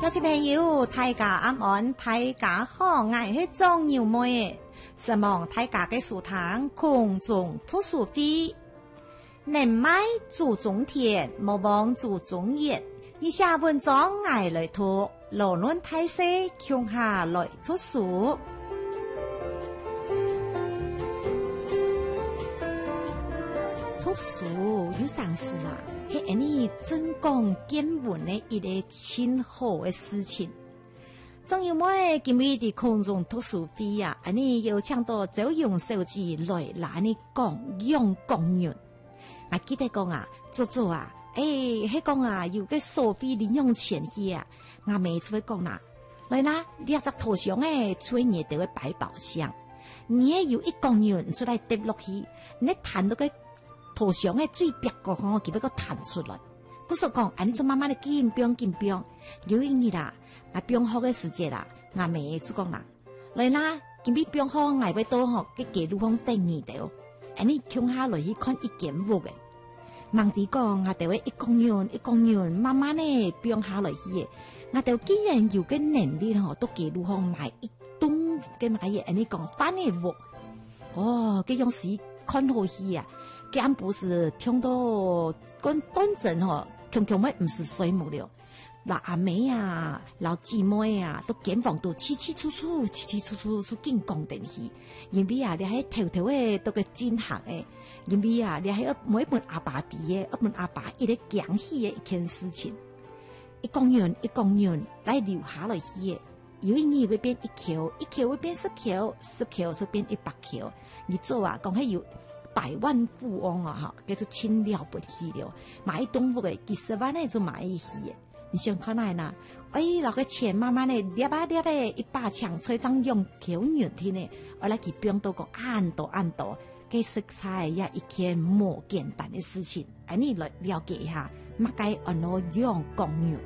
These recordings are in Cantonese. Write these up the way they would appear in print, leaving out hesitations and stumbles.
有些朋友，大家安安，大家好，我是张牛妹，希望大家嘅书堂空中图书会，能买做中田，莫忘做中业。以下文章我来读，罗论大师穷下来读书。读书有啥事啊？是你增广见闻的一个很好的事情。仲有咩今日的空中读书会啊？你有请到周用手机来拿你讲员。我记得讲啊，做啊，迄讲啊，有个收费零用钱去啊，我每次会讲啦，来啦，你只头像诶，吹你就会百宝箱，你也有一讲员出来跌落去，你弹到个。头像诶最白个吼，佢要个弹出来。我说讲，你做慢慢的紧张，有一日啦，我中学嘅时节啦，我妹就讲啦，来啦，今日中学我要到吼，嘅街路方等你的哦。你穷下来去看一间屋嘅，忙地讲，我就会一讲完，慢慢的中下来去嘅，我就既然有个能力吼，到街路方买一栋嘅买嘢，你讲翻嘅屋，哦，嘅样时看好去啊。俺不是听到跟端正吼，穷妹唔是水木了，老阿妹啊，老姊妹啊，都见房都起楚楚进讲电去，因为啊，你喺头头诶都个进行诶，因为啊，你喺每一本阿爸啲诶，一本阿爸一个讲起诶一件事情，一讲完来留下来去，有一年会变一口会变10口就变100口，你做啊，讲起有。100万富翁啊，哈，叫做轻了不起了，买一栋屋嘅几十万呢就买一起。你想看哪呢？那个钱慢慢的捏的，一把枪吹张用口软天呢，我来去变到个按多，嘅色彩也一件莫简单的事情。你来了解一下，乜该按怎样讲完？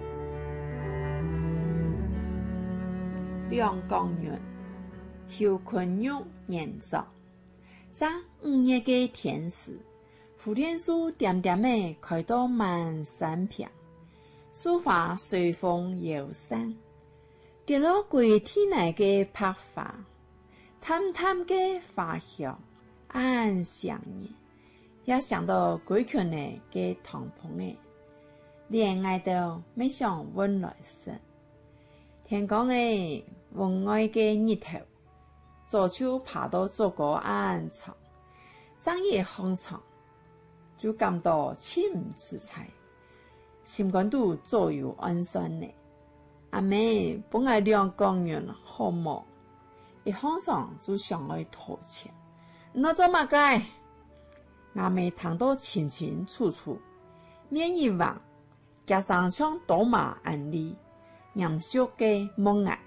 两讲完，邱坤玉演奏。在5月嘅天时，蝴蝶树点点的开到满山片，树花随风摇散，跌落归天内嘅白花，淡嘅花香暗香呢，也想到归群的嘅堂棚的，恋爱到没想温来生，天光的温爱嘅日头。左手爬到这个暗场，张夜荒场，就感到心唔自在，心肝都左右安酸呢。阿妹本来两讲完好忙，一荒场就想来讨钱，那做嘛该？阿妹谈到清楚，面一望，加上像多马安利，严肃嘅梦爱。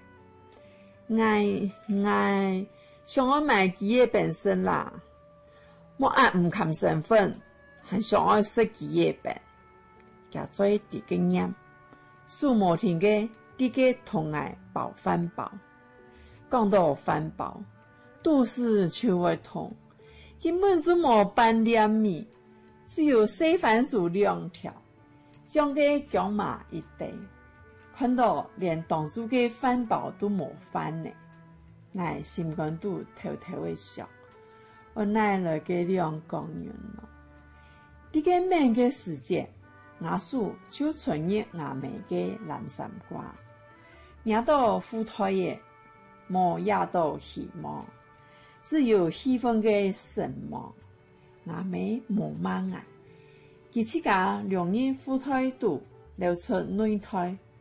我想要买几个本身啦，我唔看身份，还想要识几个本，加最啲经验，数毛天嘅啲个同爱包饭包，讲到饭包，都是手会痛，根本就冇半两米，只有4番薯2条，将嘅姜麻一堆。看到连当初嘅饭包都冇翻呢，我心肝都偷的笑。我奶奶嘅2讲完咯，呢个慢嘅时间，我叔就传入我妹嘅蓝山瓜，压到富台嘅，冇压到希望，只有希望嘅神望。我妹冇骂我，佢自家2年富台度流出内胎。